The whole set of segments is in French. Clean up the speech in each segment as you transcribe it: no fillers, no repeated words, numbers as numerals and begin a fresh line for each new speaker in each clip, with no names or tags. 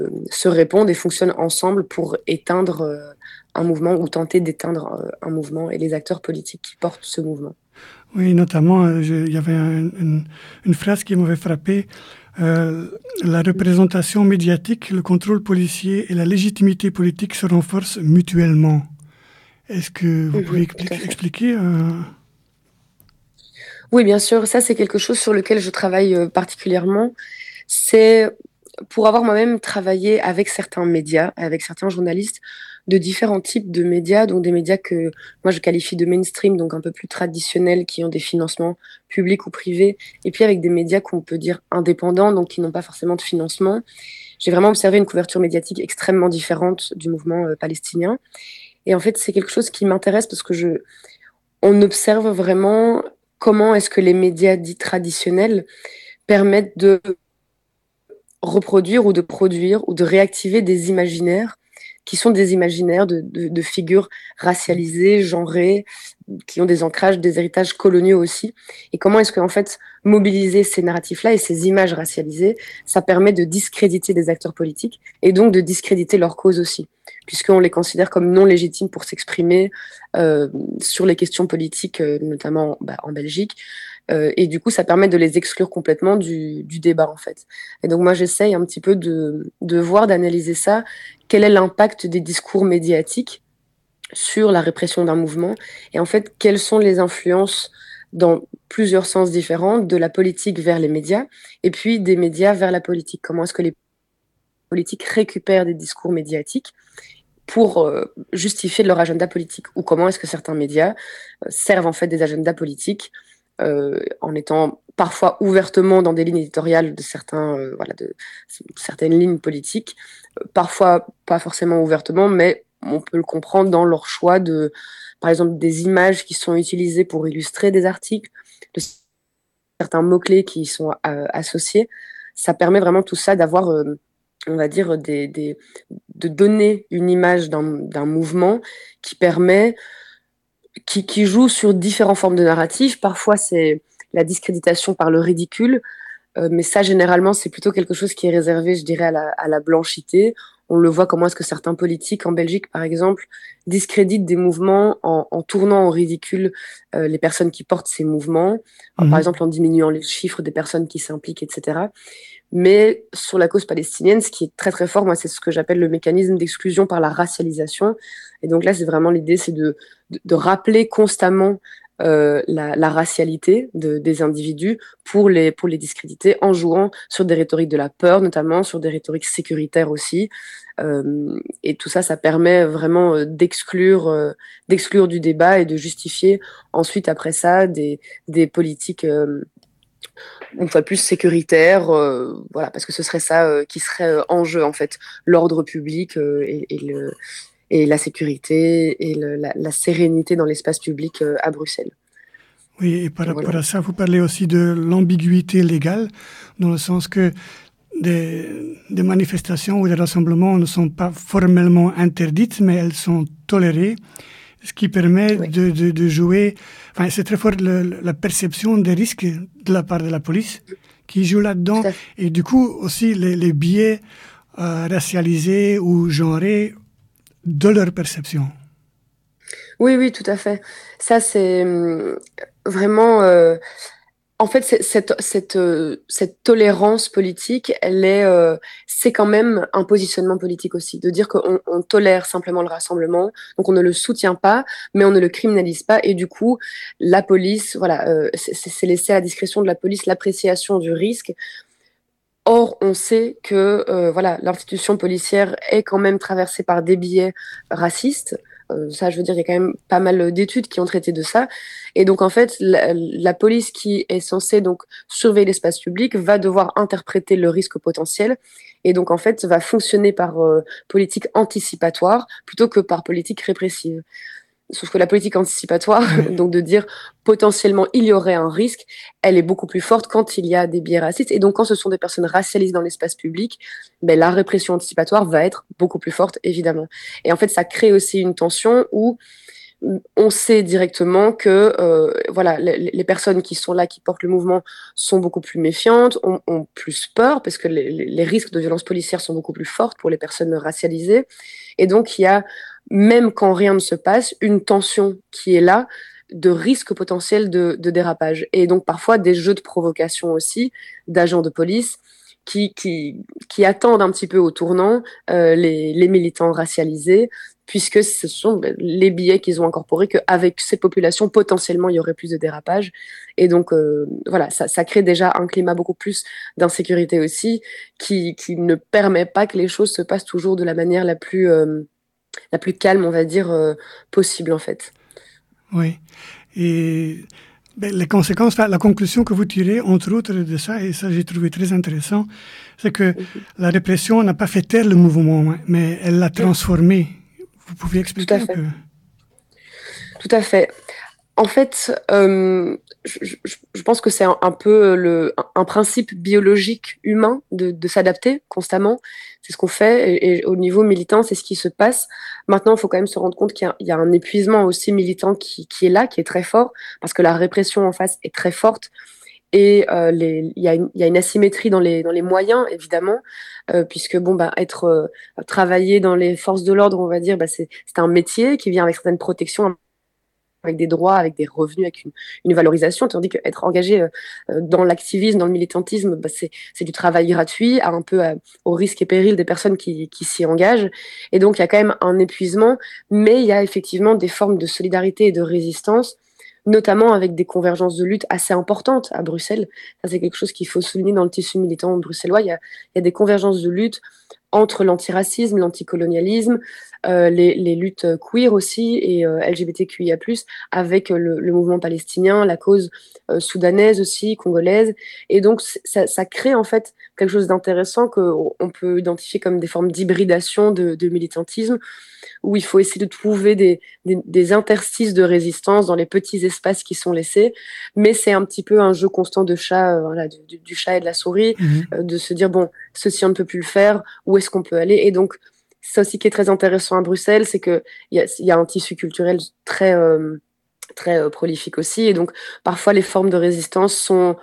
se répondent et fonctionnent ensemble pour éteindre un mouvement ou tenter d'éteindre un mouvement et les acteurs politiques qui portent ce mouvement.
Oui, notamment, il y avait une phrase qui m'avait frappé. La représentation médiatique, le contrôle policier et la légitimité politique se renforcent mutuellement. Est-ce que vous pouvez
Tout à fait.
expliquer
Oui, bien sûr, ça c'est quelque chose sur lequel je travaille particulièrement. C'est pour avoir moi-même travaillé avec certains médias, avec certains journalistes de différents types de médias, donc des médias que moi je qualifie de mainstream, donc un peu plus traditionnels, qui ont des financements publics ou privés, et puis avec des médias qu'on peut dire indépendants, donc qui n'ont pas forcément de financement. J'ai vraiment observé une couverture médiatique extrêmement différente du mouvement palestinien. Et en fait, c'est quelque chose qui m'intéresse parce que on observe vraiment comment est-ce que les médias dits traditionnels permettent de reproduire ou de produire ou de réactiver des imaginaires qui sont des imaginaires de figures racialisées, genrées, qui ont des ancrages, des héritages coloniaux aussi. Et comment est-ce qu'en fait, mobiliser ces narratifs-là et ces images racialisées, ça permet de discréditer des acteurs politiques et donc de discréditer leur cause aussi, puisqu'on les considère comme non légitimes pour s'exprimer sur les questions politiques, notamment en Belgique. Et du coup, ça permet de les exclure complètement du débat, en fait. Et donc, moi, j'essaye un petit peu de voir, d'analyser ça. Quel est l'impact des discours médiatiques sur la répression d'un mouvement? Et en fait, quelles sont les influences dans plusieurs sens différents de la politique vers les médias et puis des médias vers la politique? Comment est-ce que les politiques récupèrent des discours médiatiques pour justifier de leur agenda politique? Ou comment est-ce que certains médias servent en fait des agendas politiques en étant parfois ouvertement dans des lignes éditoriales de certaines lignes politiques, parfois pas forcément ouvertement, mais on peut le comprendre dans leur choix de, par exemple, des images qui sont utilisées pour illustrer des articles, de certains mots-clés qui y sont associés. Ça permet vraiment tout ça d'avoir, on va dire, de donner une image d'un mouvement qui permet qui joue sur différentes formes de narratifs. Parfois, c'est la discréditation par le ridicule, mais ça, généralement, c'est plutôt quelque chose qui est réservé, je dirais, à la blanchité. On le voit comment est-ce que certains politiques en Belgique, par exemple, discréditent des mouvements en tournant au ridicule les personnes qui portent ces mouvements, par exemple en diminuant les chiffres des personnes qui s'impliquent, etc. Mais sur la cause palestinienne, ce qui est très très fort, moi, c'est ce que j'appelle le mécanisme d'exclusion par la racialisation. Et donc là, c'est vraiment l'idée, c'est de rappeler constamment la racialité des individus pour les discréditer en jouant sur des rhétoriques de la peur, notamment sur des rhétoriques sécuritaires aussi. Et tout ça, ça permet vraiment d'exclure du débat et de justifier ensuite, après ça, des politiques une fois plus sécuritaire, voilà, parce que ce serait ça qui serait en jeu en fait, l'ordre public et la sécurité et la sérénité dans l'espace public à Bruxelles.
Oui, et par
Voilà.
rapport à ça, vous parlez aussi de l'ambiguïté légale, dans le sens que des manifestations ou des rassemblements ne sont pas formellement interdites, mais elles sont tolérées, ce qui permet
Oui.
de jouer. Enfin, c'est très fort la perception des risques de la part de la police qui joue là-dedans,
Tout à fait.
et du coup aussi les biais racialisés ou genrés de leur perception.
Oui, oui, tout à fait. Ça, c'est vraiment. En fait, cette tolérance politique, c'est quand même un positionnement politique aussi, de dire qu'on tolère simplement le rassemblement, donc on ne le soutient pas, mais on ne le criminalise pas, et du coup, la police, voilà, c'est laissé à la discrétion de la police l'appréciation du risque. Or, on sait que voilà, l'institution policière est quand même traversée par des biais racistes. Ça, je veux dire, il y a quand même pas mal d'études qui ont traité de ça. Et donc, en fait, la police qui est censée donc surveiller l'espace public va devoir interpréter le risque potentiel et donc, en fait, va fonctionner par politique anticipatoire plutôt que par politique répressive. Sauf que la politique anticipatoire,
Oui.
donc de dire potentiellement il y aurait un risque, elle est beaucoup plus forte quand il y a des biais racistes. Et donc quand ce sont des personnes racialisées dans l'espace public, ben, la répression anticipatoire va être beaucoup plus forte, évidemment. Et en fait, ça crée aussi une tension où on sait directement que voilà, les personnes qui sont là, qui portent le mouvement, sont beaucoup plus méfiantes, ont plus peur, parce que les risques de violences policières sont beaucoup plus forts pour les personnes racialisées. Et donc, il y a, même quand rien ne se passe, une tension qui est là, de risque potentiel de dérapage. Et donc, parfois, des jeux de provocation aussi, d'agents de police, qui attendent un petit peu au tournant les militants racialisés, puisque ce sont les billets qu'ils ont incorporés qu'avec ces populations, potentiellement, il y aurait plus de dérapage. Et donc, voilà, ça crée déjà un climat beaucoup plus d'insécurité aussi, qui ne permet pas que les choses se passent toujours de la manière la plus calme, on va dire, possible, en fait.
Oui. Et ben, les conséquences, la conclusion que vous tirez, entre autres de ça, et ça j'ai trouvé très intéressant, c'est que
Mhm.
la répression n'a pas fait taire le mouvement, hein, mais elle l'a
Oui,
transformé. Vous pouvez
tout
expliquer
à
un
fait.
peu?
Tout à fait. En fait, je pense que c'est un peu un principe biologique humain de s'adapter constamment. C'est ce qu'on fait. Et au niveau militant, c'est ce qui se passe. Maintenant, il faut quand même se rendre compte qu'il y a un épuisement aussi militant qui est là, qui est très fort, parce que la répression en face est très forte. Et il y a une asymétrie dans les moyens, évidemment, puisque bon, bah, travailler dans les forces de l'ordre, on va dire, bah, c'est un métier qui vient avec certaines protections, avec des droits, avec des revenus, avec une valorisation, tandis qu'être engagé dans l'activisme, dans le militantisme, bah, c'est du travail gratuit, au risque et péril des personnes qui s'y engagent. Et donc, il y a quand même un épuisement, mais il y a effectivement des formes de solidarité et de résistance, notamment avec des convergences de lutte assez importantes à Bruxelles. Ça, c'est quelque chose qu'il faut souligner dans le tissu militant bruxellois. Il y a des convergences de lutte entre l'antiracisme, l'anticolonialisme, les luttes queer aussi et LGBTQIA+, avec le mouvement palestinien, la cause soudanaise aussi, congolaise. Et donc, ça crée en fait quelque chose d'intéressant qu'on peut identifier comme des formes d'hybridation de militantisme, où il faut essayer de trouver des interstices de résistance dans les petits espaces qui sont laissés. Mais c'est un petit peu un jeu constant de chat, voilà, du chat et de la souris,
Mhm.
de se dire, bon, ceci on ne peut plus le faire, où est-ce qu'on peut aller? Et donc, ça aussi qui est très intéressant à Bruxelles, c'est il y a un tissu culturel très prolifique aussi. Et donc, parfois, les formes de résistance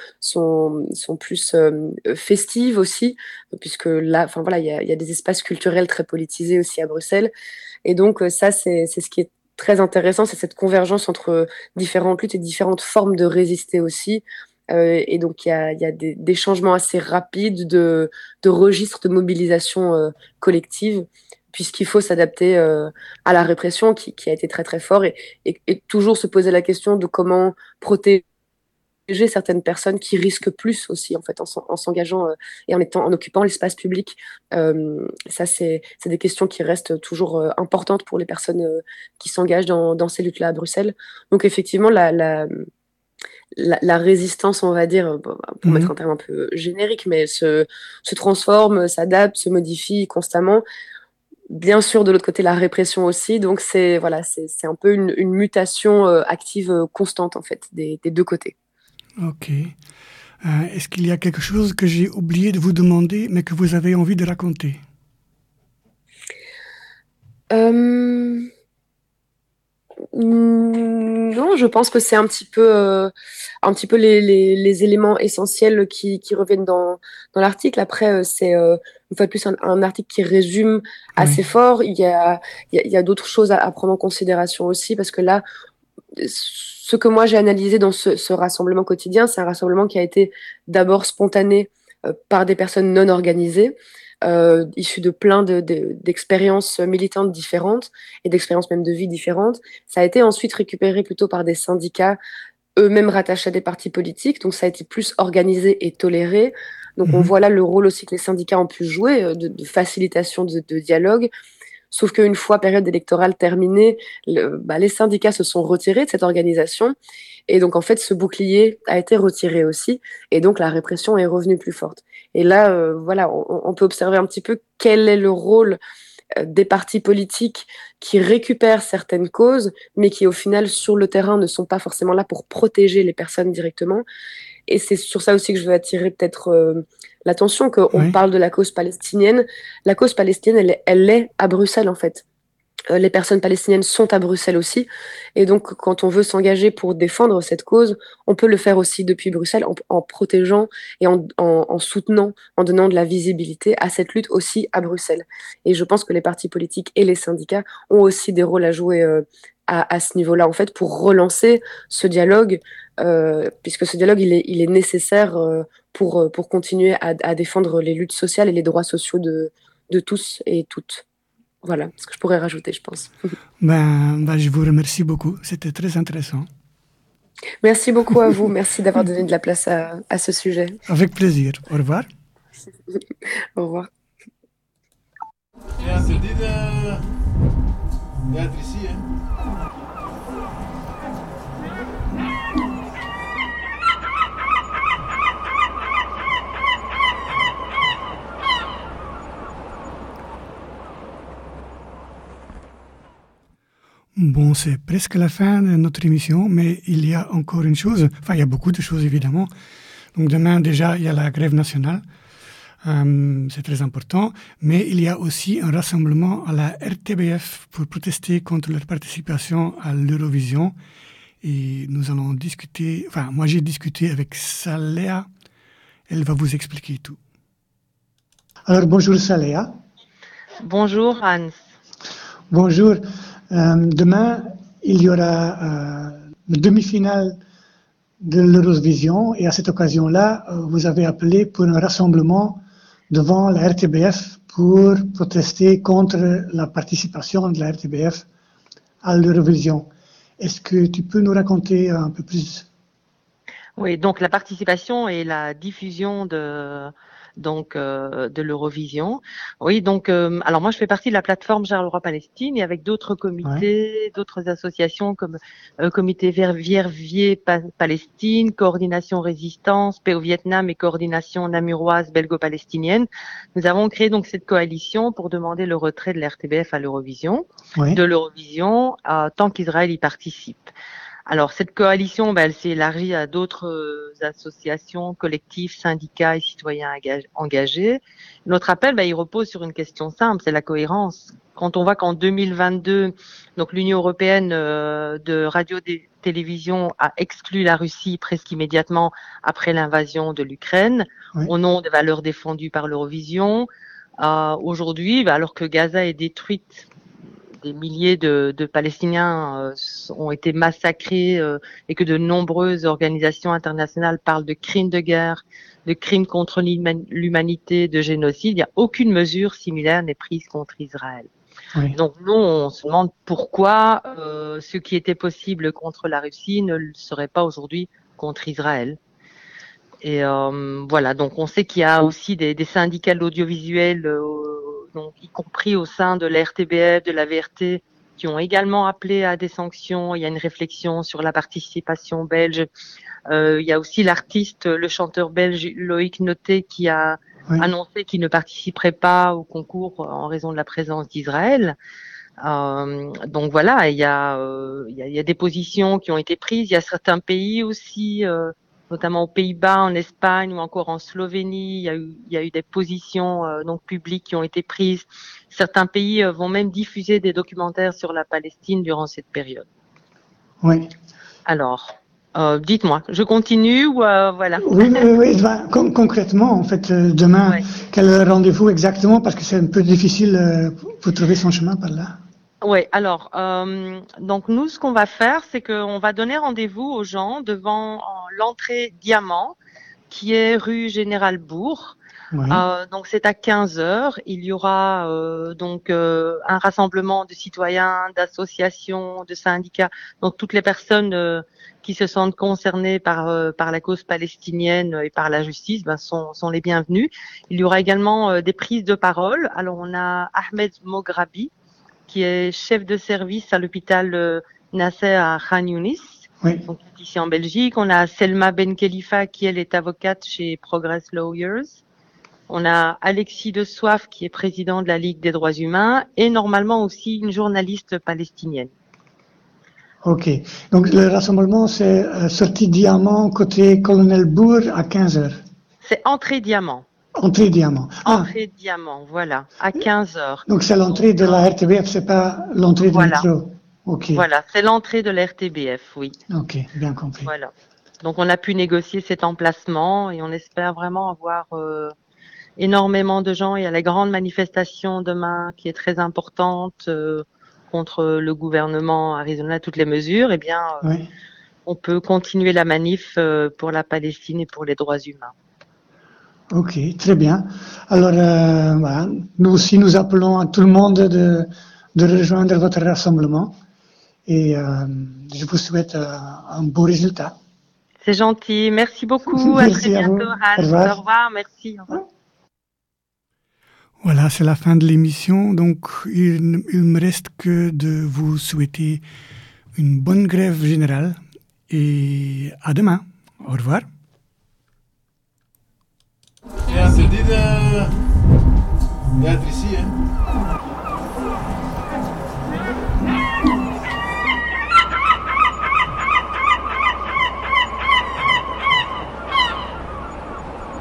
sont plus festives aussi, puisque là, enfin voilà, il y a des espaces culturels très politisés aussi à Bruxelles. Et donc, ça, c'est ce qui est très intéressant, c'est cette convergence entre différentes luttes et différentes formes de résister aussi. Et donc, il y a des changements assez rapides de registres de mobilisation collective, puisqu'il faut s'adapter à la répression qui a été très, très fort et toujours se poser la question de comment protéger certaines personnes qui risquent plus aussi en fait en s'engageant et en occupant l'espace public. Ça c'est des questions qui restent toujours importantes pour les personnes qui s'engagent dans ces luttes-là à Bruxelles. Donc effectivement la résistance, on va dire, pour mettre un
Mhm.
terme un peu générique, mais se transforme, s'adapte, se modifie constamment. Bien sûr, de l'autre côté, la répression aussi. Donc, c'est un peu une mutation active constante, en fait, des deux côtés.
Ok. Est-ce qu'il y a quelque chose que j'ai oublié de vous demander, mais que vous avez envie de raconter?
Euh, non, je pense que c'est un petit peu les éléments essentiels qui reviennent dans l'article. Après, c'est une fois de plus un article qui résume
Oui.
assez fort. Il y a d'autres choses à prendre en considération aussi, parce que là, ce que moi j'ai analysé dans ce rassemblement quotidien, c'est un rassemblement qui a été d'abord spontané par des personnes non organisées, issues de d'expériences militantes différentes et d'expériences même de vie différentes. Ça a été ensuite récupéré plutôt par des syndicats eux-mêmes rattachés à des partis politiques, donc ça a été plus organisé et toléré. Donc on
Mhm.
voit là le rôle aussi que les syndicats ont pu jouer de facilitation de dialogue. Sauf qu'une fois période électorale terminée, les syndicats se sont retirés de cette organisation. Et donc, en fait, ce bouclier a été retiré aussi. Et donc, la répression est revenue plus forte. Et là, voilà, on peut observer un petit peu quel est le rôle des partis politiques qui récupèrent certaines causes, mais qui, au final, sur le terrain, ne sont pas forcément là pour protéger les personnes directement. Et c'est sur ça aussi que je veux attirer peut-être l'attention, qu'on
Oui.
parle de la cause palestinienne. La cause palestinienne, elle est à Bruxelles, en fait. Les personnes palestiniennes sont à Bruxelles aussi. Et donc, quand on veut s'engager pour défendre cette cause, on peut le faire aussi depuis Bruxelles en protégeant et en soutenant, en donnant de la visibilité à cette lutte aussi à Bruxelles. Et je pense que les partis politiques et les syndicats ont aussi des rôles à jouer à ce niveau-là, en fait, pour relancer ce dialogue, puisque ce dialogue, il est nécessaire pour continuer à défendre les luttes sociales et les droits sociaux de tous et toutes. Voilà ce que je pourrais rajouter, je pense.
Je vous remercie beaucoup. C'était très intéressant.
Merci beaucoup à vous. Merci d'avoir donné de la place à ce sujet.
Avec plaisir. Au revoir.
Au revoir.
Bon, c'est presque la fin de notre émission, mais il y a encore une chose, enfin il y a beaucoup de choses évidemment. Donc demain déjà, il y a la grève nationale, c'est très important, mais il y a aussi un rassemblement à la RTBF pour protester contre leur participation à l'Eurovision. Et nous allons discuter, enfin moi j'ai discuté avec Saléa, elle va vous expliquer tout. Alors bonjour Saléa.
Bonjour Hans.
Bonjour. Demain, il y aura la demi-finale de l'Eurovision et à cette occasion-là, vous avez appelé pour un rassemblement devant la RTBF pour protester contre la participation de la RTBF à l'Eurovision. Est-ce que tu peux nous raconter un peu plus?
Oui, donc la participation et la diffusion de l'Eurovision. Oui, donc alors moi je fais partie de la plateforme Charleroi-Palestine et avec d'autres comités, d'autres associations comme Comité Verviers Palestine, Coordination Résistance, Paix au Vietnam et Coordination namuroise belgo-palestinienne. Nous avons créé donc cette coalition pour demander le retrait de la RTBF à l'Eurovision, de l'Eurovision tant qu'Israël y participe. Alors, cette coalition, elle s'est élargie à d'autres associations, collectifs, syndicats et citoyens engagés. Notre appel, il repose sur une question simple, c'est la cohérence. Quand on voit qu'en 2022, donc l'Union européenne de radio-télévision a exclu la Russie presque immédiatement après l'invasion de l'Ukraine, au nom des valeurs défendues par l'Eurovision. Aujourd'hui, alors que Gaza est détruite, des milliers de Palestiniens ont été massacrés et que de nombreuses organisations internationales parlent de crimes de guerre, de crimes contre l'humanité, de génocide, il n'y a aucune mesure similaire n'est prise contre Israël. Oui. Donc nous, on se demande pourquoi ce qui était possible contre la Russie ne le serait pas aujourd'hui contre Israël. Et voilà, donc on sait qu'il y a aussi des syndicats de l'audiovisuel donc, y compris au sein de la RTBF, de la VRT, qui ont également appelé à des sanctions. Il y a une réflexion sur la participation belge. Il y a aussi l'artiste, le chanteur belge Loïc Noté, qui a annoncé qu'il ne participerait pas au concours en raison de la présence d'Israël. Donc voilà, il y a des positions qui ont été prises. Il y a certains pays aussi, notamment aux Pays-Bas, en Espagne ou encore en Slovénie, il y a eu des positions donc publiques qui ont été prises. Certains pays vont même diffuser des documentaires sur la Palestine durant cette période.
Oui.
Alors, dites-moi, je continue ou voilà.
Oui. Concrètement, en fait, demain, quel rendez-vous exactement? Parce que c'est un peu difficile pour trouver son chemin par là.
Oui, alors, donc nous, ce qu'on va faire, c'est qu'on va donner rendez-vous aux gens devant l'entrée Diamant, qui est rue Général Bourg. Oui. Donc c'est à 15h. Il y aura donc un rassemblement de citoyens, d'associations, de syndicats, donc toutes les personnes qui se sentent concernées par la cause palestinienne et par la justice sont les bienvenus. Il y aura également des prises de parole. Alors on a Ahmed Mograbi, qui est chef de service à l'hôpital Nasser à Khan Younis, donc ici en Belgique. On a Selma Ben Khalifa, qui elle est avocate chez Progress Lawyers. On a Alexis de Soif, qui est président de la Ligue des droits humains, et normalement aussi une journaliste palestinienne.
Ok, donc le rassemblement, c'est sortie Diamant côté Colonel Bourg à 15h.
C'est entrée Diamant.
Entrée Diamant.
Entrée Diamant, voilà, à 15h.
Donc c'est l'entrée de la RTBF, c'est pas l'entrée du métro. Ok.
Voilà, c'est l'entrée de la RTBF, oui.
Ok, bien compris.
Voilà. Donc on a pu négocier cet emplacement et on espère vraiment avoir énormément de gens. Il y a la grande manifestation demain qui est très importante contre le gouvernement Arizona, toutes les mesures. Eh bien, on peut continuer la manif pour la Palestine et pour les droits humains.
Ok, très bien. Alors, voilà. Nous aussi, nous appelons à tout le monde de rejoindre votre rassemblement et je vous souhaite un beau résultat.
C'est gentil. Merci beaucoup.
Merci
à très bientôt, Hans.
Au revoir.
Au revoir. Merci. Au revoir.
Voilà, c'est la fin de l'émission. Donc, il ne me reste que de vous souhaiter une bonne grève générale et à demain. Au revoir.
C'est interdit d'être ici, hein.